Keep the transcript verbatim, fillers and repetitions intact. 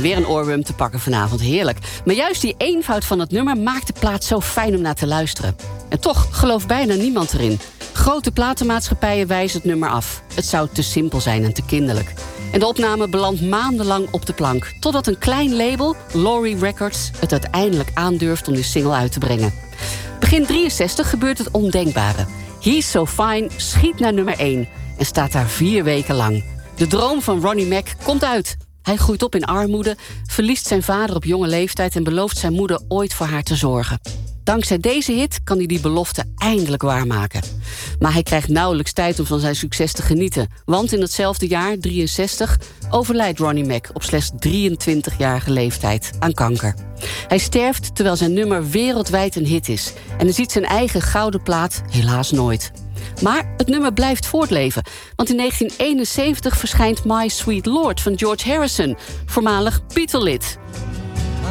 weer een oorworm te pakken vanavond, heerlijk. Maar juist die eenvoud van het nummer maakt de plaat zo fijn om naar te luisteren. En toch gelooft bijna niemand erin. Grote platenmaatschappijen wijzen het nummer af. Het zou te simpel zijn en te kinderlijk. En de opname belandt maandenlang op de plank, totdat een klein label, Laurie Records, het uiteindelijk aandurft om die single uit te brengen. Begin drieënzestig gebeurt het ondenkbare. He's So Fine schiet naar nummer één en staat daar vier weken lang. De droom van Ronnie Mac komt uit. Hij groeit op in armoede, verliest zijn vader op jonge leeftijd en belooft zijn moeder ooit voor haar te zorgen. Dankzij deze hit kan hij die belofte eindelijk waarmaken. Maar hij krijgt nauwelijks tijd om van zijn succes te genieten. Want in hetzelfde jaar, drieënzestig, overlijdt Ronnie Mac op slechts drieëntwintigjarige leeftijd aan kanker. Hij sterft terwijl zijn nummer wereldwijd een hit is. En hij ziet zijn eigen gouden plaat helaas nooit. Maar het nummer blijft voortleven. Want in negentien eenenzeventig verschijnt My Sweet Lord van George Harrison, voormalig Beatle-lid.